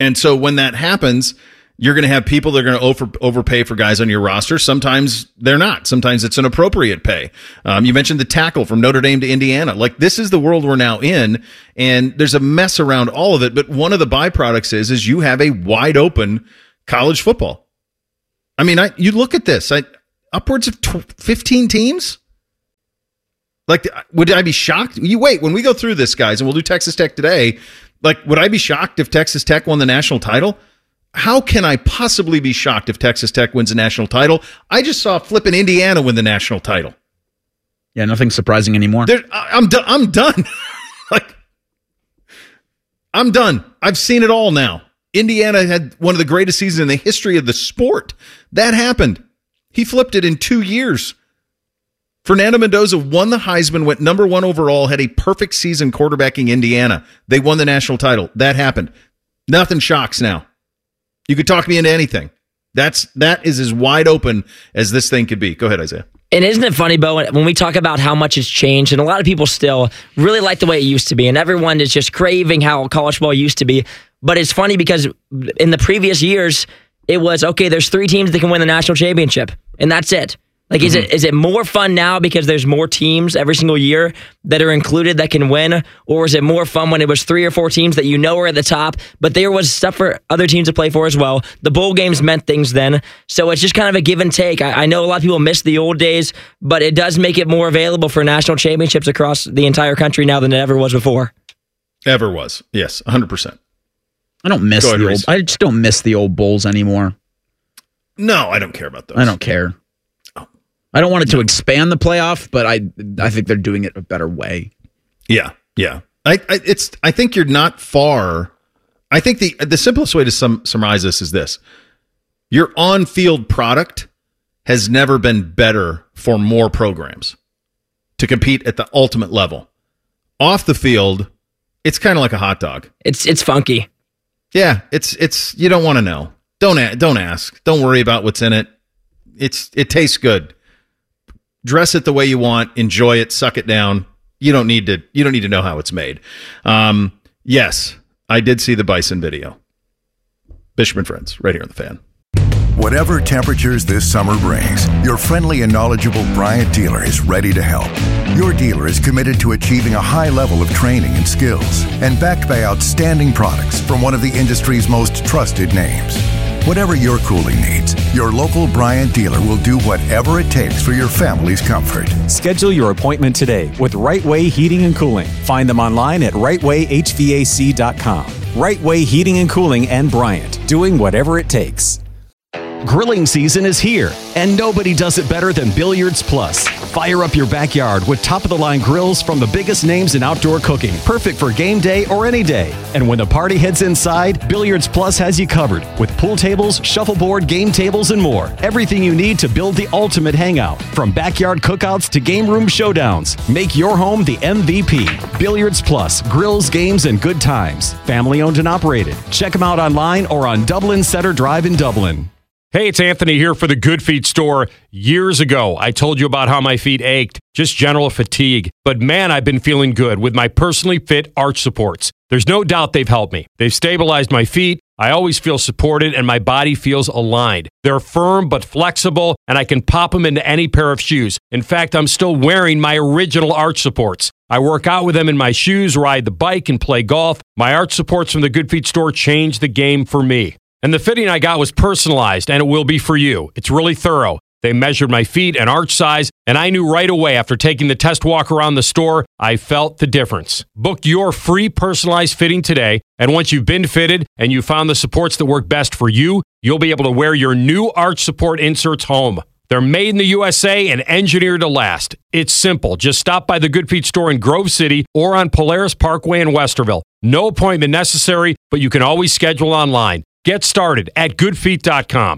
And so when that happens, you're going to have people that are going to over, overpay for guys on your roster. Sometimes they're not. Sometimes it's an appropriate pay. Um, you mentioned the tackle from Notre Dame to Indiana. Like, this is the world we're now in, and there's a mess around all of it. But one of the byproducts is, is you have a wide open college football. I mean, I, you look at this, I, upwards of fifteen teams. Like, would I be shocked? You wait, when we go through this, guys, and we'll do Texas Tech today, like, would I be shocked if Texas Tech won the national title? How can I possibly be shocked if Texas Tech wins a national title? I just saw flipping Indiana win the national title. Yeah, nothing surprising anymore. There, I'm done. I'm done. Like, I'm done. I've seen it all now. Indiana had one of the greatest seasons in the history of the sport. That happened. He flipped it in two years. Fernando Mendoza won the Heisman, went number one overall, had a perfect season quarterbacking Indiana. They won the national title. That happened. Nothing shocks now. You could talk me into anything. That's that is as wide open as this thing could be. Go ahead, Isaiah. And isn't it funny, Bo, when we talk about how much it's changed, and a lot of people still really like the way it used to be, and everyone is just craving how college football used to be. But it's funny because in the previous years, it was, okay, there's three teams that can win the national championship, and that's it. Like, mm-hmm. is it is it more fun now because there's more teams every single year that are included that can win? Or is it more fun when it was three or four teams that you know are at the top, but there was stuff for other teams to play for as well? The bowl games meant things then. So it's just kind of a give and take. I, I know a lot of people miss the old days, but it does make it more available for national championships across the entire country now than it ever was before. Ever was. Yes, one hundred percent. I don't miss ahead, the Reese. old I just don't miss the old bowls anymore. No, I don't care about those. I don't care. I don't want it to expand the playoff, but I I think they're doing it a better way. Yeah, yeah. I, I it's I think you're not far. I think the the simplest way to sum, summarize this is this: your on-field product has never been better for more programs to compete at the ultimate level. Off the field, it's kind of like a hot dog. It's it's funky. Yeah, it's it's you don't want to know. Don't a, don't ask. Don't worry about what's in it. It's it tastes good. Dress it the way you want, enjoy it, suck it down. You don't need to you don't need to know how it's made. Um, yes, I did see the bison video. Bishop and Friends, right here on The Fan. Whatever temperatures this summer brings, your friendly and knowledgeable Bryant dealer is ready to help. Your dealer is committed to achieving a high level of training and skills and backed by outstanding products from one of the industry's most trusted names. Whatever your cooling needs, your local Bryant dealer will do whatever it takes for your family's comfort. Schedule your appointment today with Right Way Heating and Cooling. Find them online at right way h v a c dot com. Right Way Heating and Cooling and Bryant, doing whatever it takes. Grilling season is here, and nobody does it better than Billiards Plus. Fire up your backyard with top-of-the-line grills from the biggest names in outdoor cooking, perfect for game day or any day. And when the party heads inside, Billiards Plus has you covered with pool tables, shuffleboard, game tables, and more. Everything you need to build the ultimate hangout, from backyard cookouts to game room showdowns. Make your home the M V P. Billiards Plus, grills, games, and good times. Family owned and operated. Check them out online or on Dublin Center Drive in Dublin. Hey, it's Anthony here for the Good Feet store. Years ago, I told you about how my feet ached, just general fatigue. But man, I've been feeling good with my personally fit arch supports. There's no doubt they've helped me. They've stabilized my feet. I always feel supported and my body feels aligned. They're firm but flexible, and I can pop them into any pair of shoes. In fact, I'm still wearing my original arch supports. I work out with them in my shoes, ride the bike, and play golf. My arch supports from the Good Feet store changed the game for me. And the fitting I got was personalized, and it will be for you. It's really thorough. They measured my feet and arch size, and I knew right away after taking the test walk around the store, I felt the difference. Book your free personalized fitting today, and once you've been fitted and you found the supports that work best for you, you'll be able to wear your new arch support inserts home. They're made in the U S A and engineered to last. It's simple. Just stop by the Good Feet store in Grove City or on Polaris Parkway in Westerville. No appointment necessary, but you can always schedule online. Get started at good feet dot com.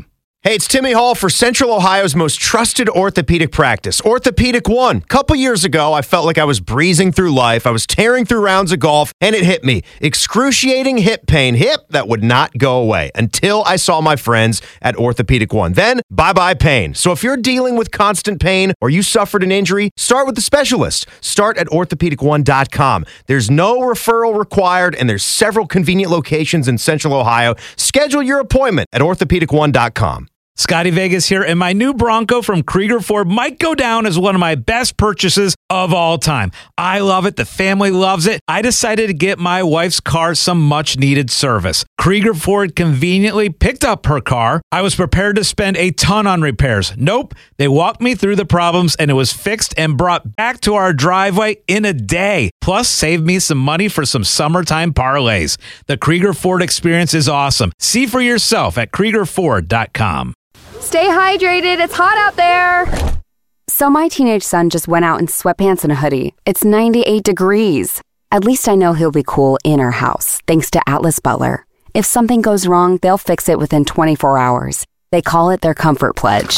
Hey, it's Timmy Hall for Central Ohio's most trusted orthopedic practice, Orthopedic One. A couple years ago, I felt like I was breezing through life. I was tearing through rounds of golf, and it hit me. Excruciating hip pain. Hip that would not go away until I saw my friends at Orthopedic One. Then, bye-bye pain. So if you're dealing with constant pain or you suffered an injury, start with the specialist. Start at orthopedic one dot com. There's no referral required, and there's several convenient locations in Central Ohio. Schedule your appointment at orthopedic one dot com. Scotty Vegas here, and my new Bronco from Krieger Ford might go down as one of my best purchases of all time. I love it. The family loves it. I decided to get my wife's car some much-needed service. Krieger Ford conveniently picked up her car. I was prepared to spend a ton on repairs. Nope. They walked me through the problems, and it was fixed and brought back to our driveway in a day. Plus, saved me some money for some summertime parlays. The Krieger Ford experience is awesome. See for yourself at krieger ford dot com. Stay hydrated. It's hot out there. So my teenage son just went out in sweatpants and a hoodie. It's ninety-eight degrees. At least I know he'll be cool in our house, thanks to Atlas Butler. If something goes wrong, they'll fix it within twenty-four hours. They call it their comfort pledge.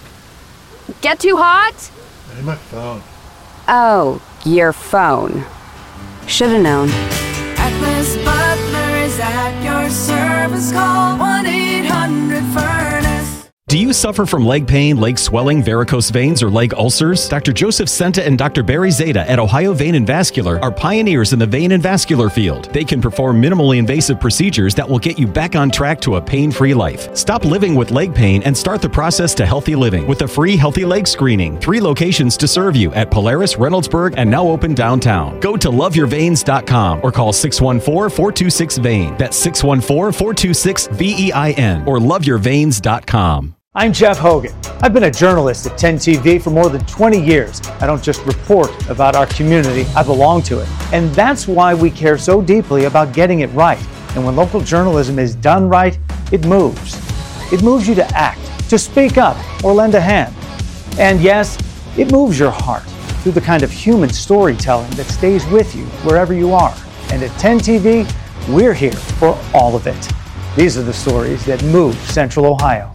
Get too hot? I need my phone. Oh, your phone. Should've known. Atlas Butler is at your service. Call one eight hundred furnace. Do you suffer from leg pain, leg swelling, varicose veins, or leg ulcers? Doctor Joseph Senta and Doctor Barry Zeta at Ohio Vein and Vascular are pioneers in the vein and vascular field. They can perform minimally invasive procedures that will get you back on track to a pain-free life. Stop living with leg pain and start the process to healthy living with a free Healthy Leg Screening. Three locations to serve you at Polaris, Reynoldsburg, and now open downtown. Go to love your veins dot com or call six one four, four two six, V E I N. That's six one four, four two six, V E I N or love your veins dot com. I'm Jeff Hogan. I've been a journalist at ten T V for more than twenty years. I don't just report about our community, I belong to it. And that's why we care so deeply about getting it right. And when local journalism is done right, it moves. It moves you to act, to speak up, or lend a hand. And yes, it moves your heart through the kind of human storytelling that stays with you wherever you are. And at ten T V, we're here for all of it. These are the stories that move Central Ohio.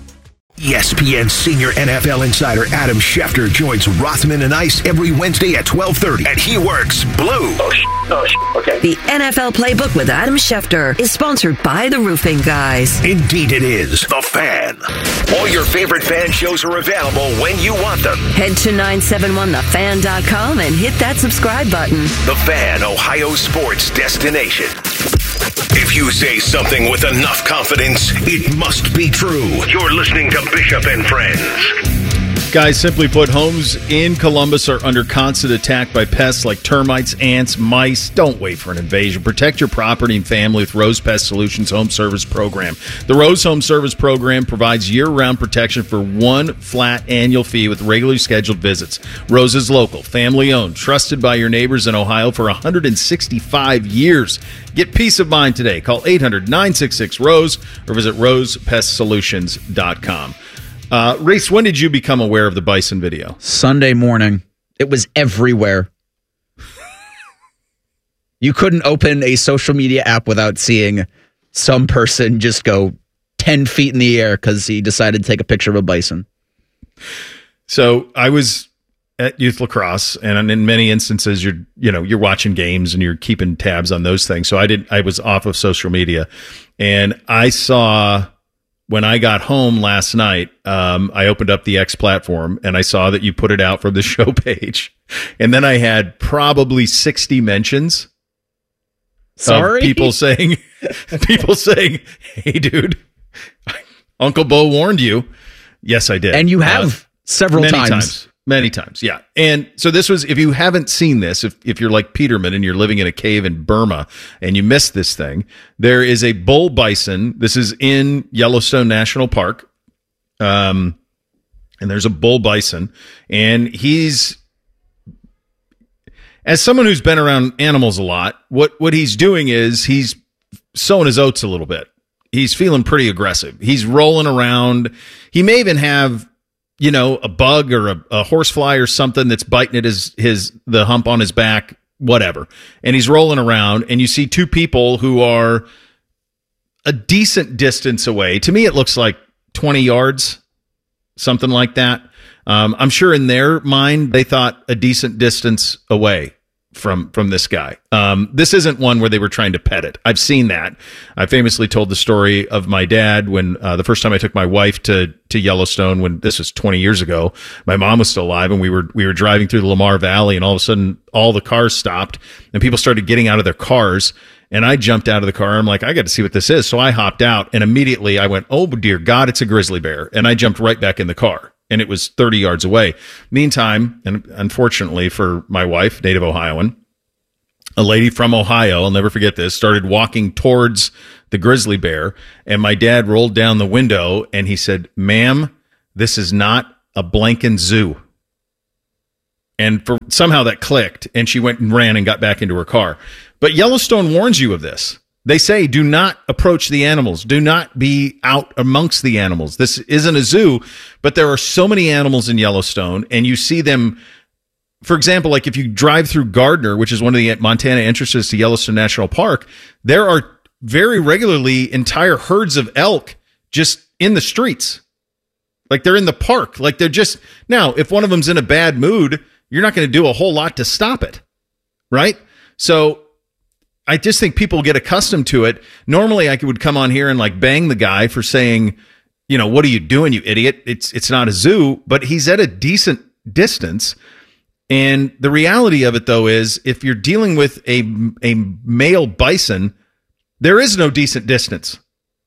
E S P N senior N F L insider Adam Schefter joins Rothman and Ice every Wednesday at twelve thirty, and he works blue. Oh, sh- oh sh- okay. The N F L Playbook with Adam Schefter is sponsored by the Roofing Guys. Indeed it is. The Fan. All your favorite fan shows are available when you want them. Head to nine seven one the fan dot com and hit that subscribe button. The Fan, Ohio sports destination. If you say something with enough confidence, it must be true. You're listening to Bishop and Friends. Guys, simply put, homes in Columbus are under constant attack by pests like termites, ants, mice. Don't wait for an invasion. Protect your property and family with Rose Pest Solutions Home Service Program. The Rose Home Service Program provides year-round protection for one flat annual fee with regularly scheduled visits. Rose is local, family-owned, trusted by your neighbors in Ohio for one hundred sixty-five years. Get peace of mind today. Call eight hundred, nine six six, ROSE or visit rose pest solutions dot com. Uh, Reese, when did you become aware of the bison video? Sunday morning. It was everywhere. You couldn't open a social media app without seeing some person just go ten feet in the air because he decided to take a picture of a bison. So I was at youth lacrosse, and in many instances, you're you know you're watching games and you're keeping tabs on those things. So I did. I was off of social media, and I saw. When I got home last night, um, I opened up the X platform and I saw that you put it out from the show page. And then I had probably sixty mentions. Sorry? Of people saying, people saying, hey, dude, Uncle Bo warned you. Yes, I did. And you have uh, several many times. times. Many times, yeah. And so this was, if you haven't seen this, if, if you're like Peterman and you're living in a cave in Burma and you missed this thing, there is a bull bison. This is in Yellowstone National Park. Um, and there's a bull bison. And he's, as someone who's been around animals a lot, what, what he's doing is he's sowing his oats a little bit. He's feeling pretty aggressive. He's rolling around. He may even have, you know, a bug or a, a horsefly or something that's biting at his, his, the hump on his back, whatever. And he's rolling around and you see two people who are a decent distance away. To me, it looks like twenty yards, something like that. Um, I'm sure in their mind, they thought a decent distance away from from this guy. Um, this isn't one where they were trying to pet it. I've seen that. I famously told the story of my dad when uh, the first time I took my wife to to Yellowstone, when this was twenty years ago. My mom was still alive, and we were we were driving through the Lamar Valley, and all of a sudden, all the cars stopped, and people started getting out of their cars. And I jumped out of the car. I'm like, I got to see what this is. So I hopped out, and immediately I went, oh dear God, it's a grizzly bear, and I jumped right back in the car. And it was thirty yards away. Meantime, and unfortunately for my wife, native Ohioan, a lady from Ohio, I'll never forget this, started walking towards the grizzly bear. And my dad rolled down the window and he said, ma'am, this is not a Blanken Zoo. And for somehow that clicked, and she went and ran and got back into her car. But Yellowstone warns you of this. They say, do not approach the animals. Do not be out amongst the animals. This isn't a zoo, but there are so many animals in Yellowstone, and you see them. For example, like if you drive through Gardner, which is one of the Montana entrances to Yellowstone National Park, there are very regularly entire herds of elk just in the streets. Like they're in the park. Like they're just, now, if one of them's in a bad mood, you're not going to do a whole lot to stop it. Right? So I just think people get accustomed to it. Normally I would come on here and like bang the guy for saying, you know, what are you doing, you idiot? It's it's not a zoo, but he's at a decent distance. And the reality of it, though, is if you're dealing with a, a male bison, there is no decent distance.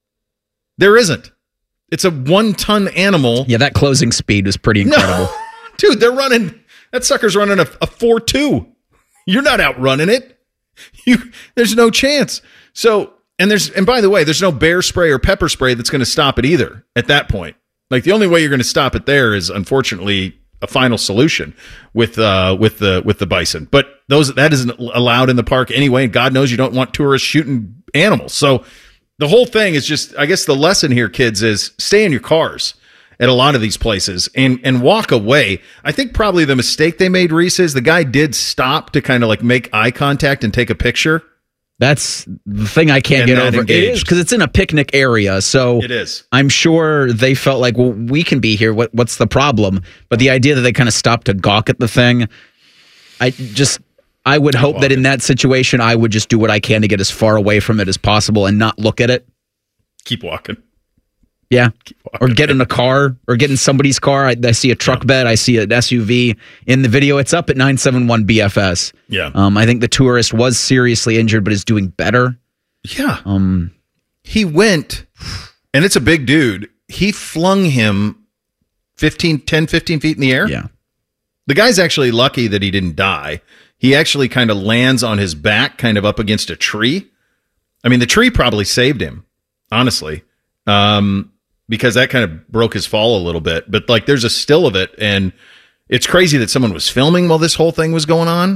There isn't. It's a one-ton animal. Yeah, that closing speed was pretty incredible. No. Dude, they're running, that sucker's running a, a four two. You're not outrunning it. You, there's no chance. So, and there's, and by the way, there's no bear spray or pepper spray that's going to stop it either at that point. Like the only way you're going to stop it there is, unfortunately, a final solution with uh with the with the bison. But those that isn't allowed in the park anyway, and God knows you don't want tourists shooting animals. So the whole thing is just, I guess the lesson here, kids, is stay in your cars at a lot of these places and and walk away. I think probably the mistake they made, Reese, is the guy did stop to kind of like make eye contact and take a picture. That's the thing I can't And get not over. engaged. It is because it's in a picnic area, so It is. I'm sure they felt like, well, we can be here. What what's the problem? But the idea that they kind of stopped to gawk at the thing, I just I would hope that in that situation, I would just do what I can to get as far away from it as possible and not look at it. Keep walking. Yeah, or get in a car, or get in somebody's car. I, I see a truck bed, I see an S U V in the video. It's up at nine seven one B F S. Yeah, um, I think the tourist was seriously injured, but is doing better. Yeah, um, he went, and it's a big dude. He flung him fifteen, ten, fifteen feet in the air. Yeah, the guy's actually lucky that he didn't die. He actually kind of lands on his back, kind of up against a tree. I mean, the tree probably saved him, honestly. Um. Because that kind of broke his fall a little bit. But like there's a still of it, and it's crazy that someone was filming while this whole thing was going on.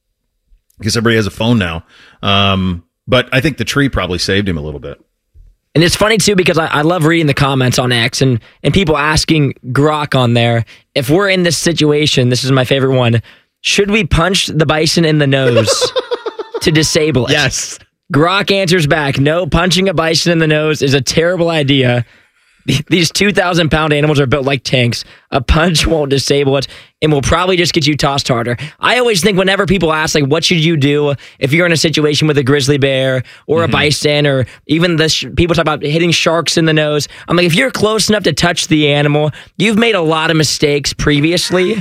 Because everybody has a phone now. Um, but I think the tree probably saved him a little bit. And it's funny too, because I, I love reading the comments on X and, and people asking Grok on there, if we're in this situation, this is my favorite one, should we punch the bison in the nose to disable it? Yes. Grok answers back, no, punching a bison in the nose is a terrible idea. These two thousand pound animals are built like tanks. A punch won't disable it and will probably just get you tossed harder. I always think whenever people ask, like, what should you do if you're in a situation with a grizzly bear or mm-hmm. a bison, or even the sh- people talk about hitting sharks in the nose. I'm like, if you're close enough to touch the animal, you've made a lot of mistakes previously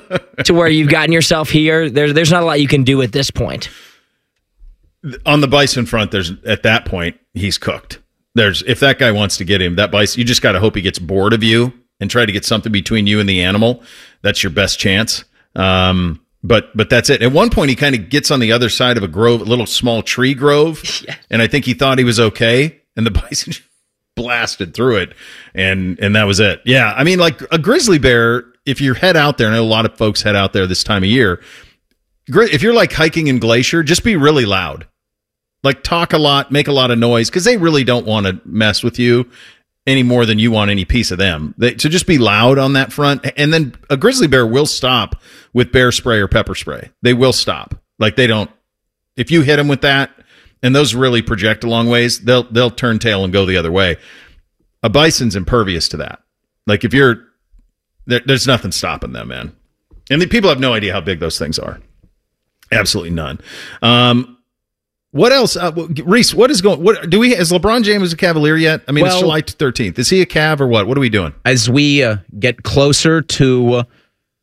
to where you've gotten yourself here. There's, there's not a lot you can do at this point. On the bison front, there's at that point, he's cooked. There's if that guy wants to get him, that bison, you just got to hope he gets bored of you and try to get something between you and the animal. That's your best chance. Um, but but that's it. At one point, he kind of gets on the other side of a grove, a little small tree grove, yeah. and I think he thought he was okay, and the bison blasted through it, and and that was it. Yeah, I mean, like a grizzly bear, if you head out there, and I know a lot of folks head out there this time of year, if you're like hiking in Glacier, just be really loud. Like talk a lot, make a lot of noise, because they really don't want to mess with you any more than you want any piece of them. They, so just be loud on that front. And then a grizzly bear will stop with bear spray or pepper spray. They will stop. Like they don't, if you hit them with that, and those really project a long ways, they'll they'll turn tail and go the other way. A bison's impervious to that. Like if you're, there, there's nothing stopping them, man. And the people have no idea how big those things are. Absolutely none. Um, what else, uh, Reese? What is going? What do we? Is LeBron James a Cavalier yet? I mean, well, it's July thirteenth. Is he a Cav or what? What are we doing? As we uh, get closer to uh,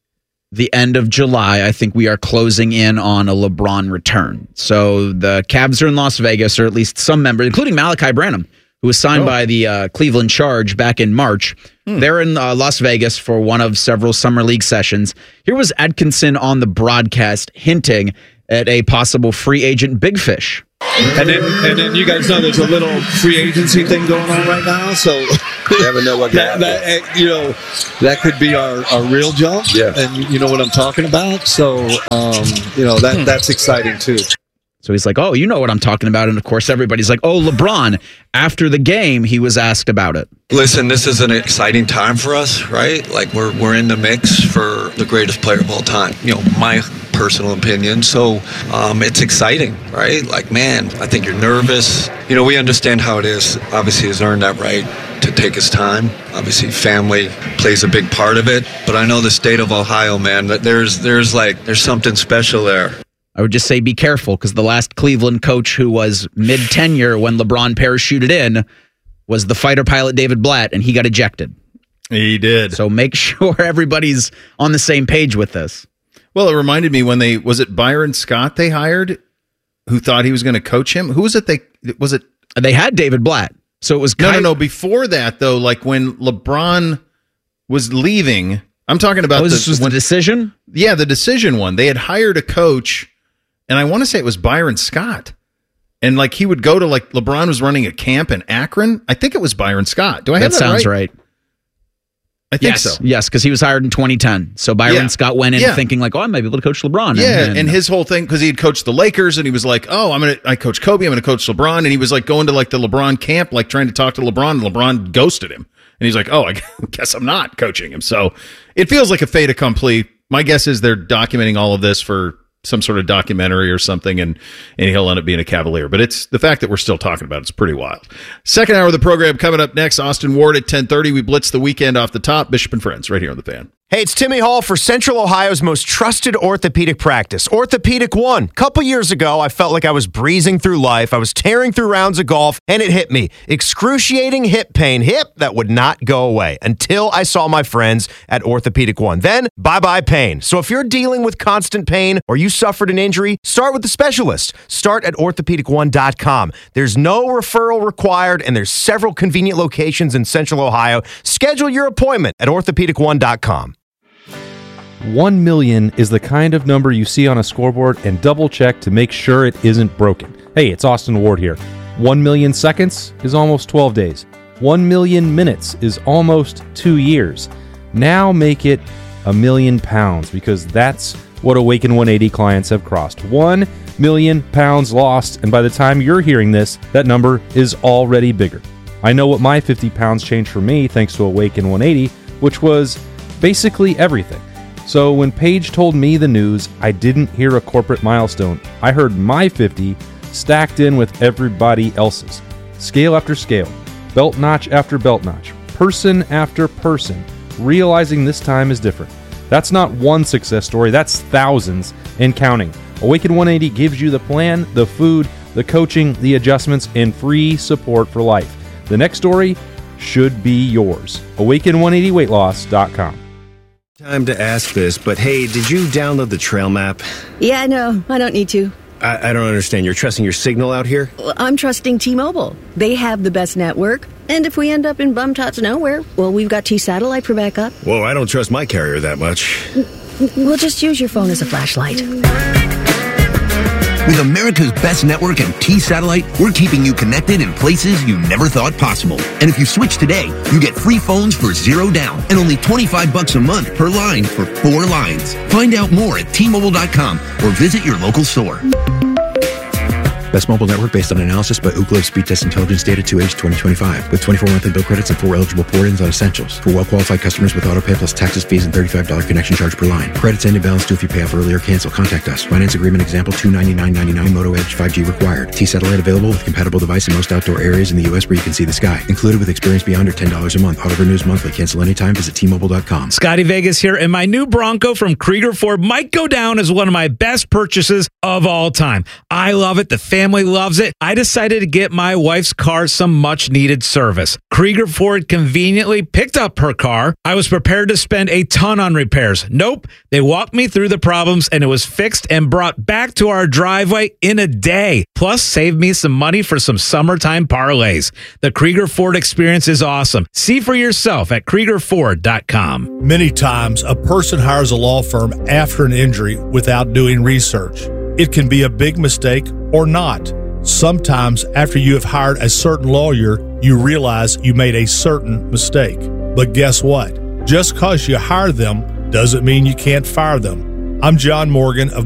the end of July, I think we are closing in on a LeBron return. So the Cavs are in Las Vegas, or at least some members, including Malachi Branham, who was signed oh. by the uh, Cleveland Charge back in March. Hmm. They're in uh, Las Vegas for one of several Summer League sessions. Here was Atkinson on the broadcast hinting at a possible free agent big fish. And then, and then you guys know there's a little free agency thing going on right now, so you never know what that, that you know that could be our, our real jump. Yeah, and you know what I'm talking about. So um, you know that that's exciting too. So he's like, oh, you know what I'm talking about. And, of course, everybody's like, oh, LeBron. After the game, he was asked about it. Listen, this is an exciting time for us, right? Like, we're we're in the mix for the greatest player of all time. You know, my personal opinion. So um, it's exciting, right? Like, man, I think you're nervous. You know, we understand how it is. Obviously, he's earned that right to take his time. Obviously, family plays a big part of it. But I know the state of Ohio, man, that there's there's like, there's something special there. I would just say be careful, because the last Cleveland coach who was mid-tenure when LeBron parachuted in was the fighter pilot David Blatt, and he got ejected. He did. So make sure everybody's on the same page with this. Well, it reminded me when they, was it Byron Scott they hired, who thought he was going to coach him? Who was it they, was it? They had David Blatt. So it was No, no, no. Before that, though, like when LeBron was leaving, I'm talking about oh, this the, was when, the decision? Yeah, the decision one. They had hired a coach. And I want to say it was Byron Scott. And like he would go to like LeBron was running a camp in Akron. I think it was Byron Scott. Do I have that, that sounds right? right. I think yes. so. Yes, because he was hired in twenty ten. So Byron yeah. Scott went in yeah. thinking like, oh, I might be able to coach LeBron. Yeah, and, and, and his whole thing, because he had coached the Lakers and he was like, oh, I'm going to, I coach Kobe, I'm going to coach LeBron. And he was like going to like the LeBron camp, like trying to talk to LeBron, and LeBron ghosted him. And he's like, oh, I guess I'm not coaching him. So it feels like a fait accompli. My guess is they're documenting all of this for some sort of documentary or something, and, and he'll end up being a Cavalier. But it's the fact that we're still talking about it's pretty wild. Second hour of the program coming up next. Austin Ward at ten thirty. We blitz the weekend off the top. Bishop and Friends right here on The Fan. Hey, it's Timmy Hall for Central Ohio's most trusted orthopedic practice, Orthopedic One. A couple years ago, I felt like I was breezing through life. I was tearing through rounds of golf, and it hit me. Excruciating hip pain. Hip that would not go away until I saw my friends at Orthopedic One. Then, bye-bye pain. So if you're dealing with constant pain or you suffered an injury, start with the specialist. Start at orthopedic one dot com. There's no referral required, and there's several convenient locations in Central Ohio. Schedule your appointment at orthopedic one dot com. One million is the kind of number you see on a scoreboard and double check to make sure it isn't broken. Hey, it's Austin Ward here. One million seconds is almost twelve days. One million minutes is almost two years. Now make it a million pounds, because that's what Awaken one eighty clients have crossed. One million pounds lost, and by the time you're hearing this, that number is already bigger. I know what my fifty pounds changed for me thanks to Awaken one eighty, which was basically everything. So when Paige told me the news, I didn't hear a corporate milestone. I heard my fifty stacked in with everybody else's. Scale after scale, belt notch after belt notch, person after person, realizing this time is different. That's not one success story, that's thousands and counting. Awaken one eighty gives you the plan, the food, the coaching, the adjustments, and free support for life. The next story should be yours. awaken one eighty weight loss dot com. Time to ask this, but hey, did you download the trail map? Yeah, no, I don't need to. I, I don't understand. You're trusting your signal out here? Well, I'm trusting T-Mobile. They have the best network, and if we end up in bum-tots nowhere, well, we've got T-Satellite for backup. Whoa, I don't trust my carrier that much. We'll just use your phone as a flashlight. With America's best network and T-Satellite, we're keeping you connected in places you never thought possible. And if you switch today, you get free phones for zero down and only twenty-five bucks a month per line for four lines. Find out more at T Mobile dot com or visit your local store. Best mobile network based on analysis by Ookla Speed Test Intelligence data to age twenty twenty-five. With twenty-four monthly bill credits and four eligible port-ins on Essentials. For well-qualified customers with autopay plus taxes, fees, and thirty-five dollars connection charge per line. Credits end and balance due if you pay off early or cancel. Contact us. Finance agreement example two ninety-nine ninety-nine. Moto Edge five G required. T-Satellite available with compatible device in most outdoor areas in the U S where you can see the sky. Included with experience beyond or ten dollars a month. Auto renews monthly. Cancel anytime. Visit T Mobile dot com. Scotty Vegas here, and my new Bronco from Krieger Ford might go down as one of my best purchases of all time. I love it. The family loves it. I decided to get my wife's car some much needed service. Krieger Ford conveniently picked up her car. I was prepared to spend a ton on repairs. Nope. They walked me through the problems and it was fixed and brought back to our driveway in a day. Plus, saved me some money for some summertime parlays. The Krieger Ford experience is awesome. See for yourself at Krieger Ford dot com. Many times, a person hires a law firm after an injury without doing research. It can be a big mistake or not. Sometimes, after you have hired a certain lawyer, you realize you made a certain mistake. But guess what? Just because you hire them doesn't mean you can't fire them. I'm John Morgan of